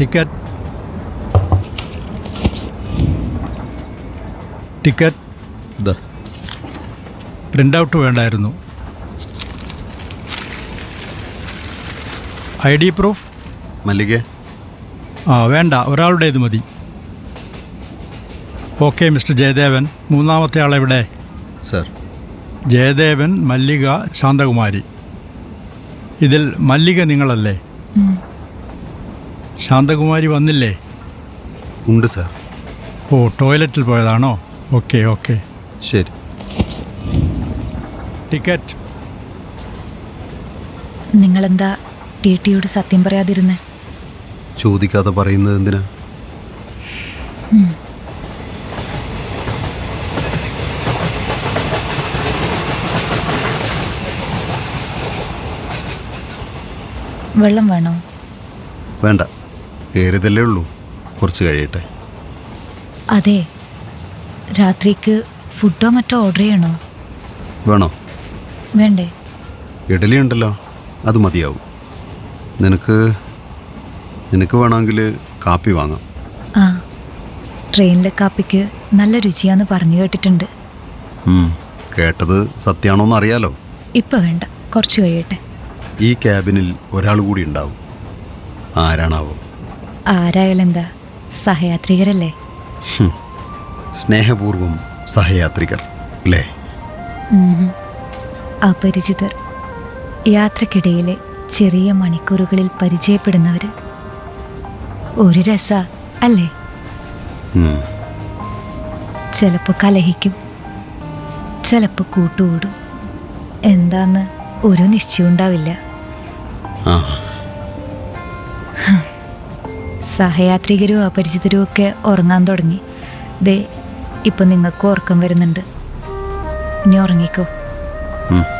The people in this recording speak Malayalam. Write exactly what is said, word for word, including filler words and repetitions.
ടിക്കറ്റ് ടിക്കറ്റ് ഇതാ. പ്രിൻ്റ് ഔട്ട് വേണ്ടായിരുന്നു. I D proof? മല്ലികേ, ആ വേണ്ട, ഒരാളുടേത് മതി. Okay mister Jayadevan. മൂന്നാമത്തെ ആളെവിടെ? സർ. ജയദേവൻ, മല്ലിക, ശാന്തകുമാരി. ഇതിൽ മല്ലിക നിങ്ങളല്ലേ? ശാന്തകുമാരി വന്നില്ലേ? ഉണ്ട് സർ. ഓ, ടോയ്ലറ്റിൽ പോയതാണോ? ഓക്കെ ഓക്കെ ശരി. ടിക്കറ്റ്. നിങ്ങളെന്താ ടി ടിയോട് സത്യം പറയാതിരുന്നേ? ചോദിക്കാതെ പറയുന്നത് എന്തിനാ? വെള്ളം വേണോ? വേണ്ട, കയറിയതല്ലേ ഉള്ളൂ, കുറച്ച് കഴിയട്ടെ. അതെ, രാത്രിക്ക് ഫുഡോ മറ്റോ ഓർഡർ ചെയ്യണോ? വേണോ? വേണ്ടേ? ഇഡലി ഉണ്ടല്ലോ, അത് മതിയാവും. നിനക്ക് നിനക്ക് വേണമെങ്കിൽ കാപ്പി വാങ്ങാം. ആ, ട്രെയിനിലെ കാപ്പിക്ക് നല്ല രുചിയാന്ന് പറഞ്ഞു കേട്ടിട്ടുണ്ട്. കേട്ടത് സത്യമാണോന്ന് അറിയാലോ. ഇപ്പം വേണ്ട, കുറച്ച് കഴിയട്ടെ. ഈ ക്യാബിനിൽ ഒരാൾ കൂടി ഉണ്ടാവും. ആരാണാവോ? ആരായാലും എന്താ, സഹയാത്രികരല്ലേ? സ്നേഹപൂർവം സഹയാത്രികർ അല്ലേ? അപരിചിതർ, യാത്രക്കിടയിലെ ചെറിയ മണിക്കൂറുകളിൽ പരിചയപ്പെടുന്നവർ. ഒരു രസ അല്ലേ? ചിലപ്പോൾ കലഹിക്കും, ചിലപ്പോൾ കൂട്ടുകൂടും. എന്താന്ന് ഒരു നിശ്ചയം ഉണ്ടാവില്ല. സഹയാത്രികരും അപരിചിതരും ഒക്കെ ഉറങ്ങാൻ തുടങ്ങി. ദേ, ഇപ്പം നിങ്ങൾക്ക് ഉറക്കം വരുന്നുണ്ട്. ഇനി ഉറങ്ങിക്കോ.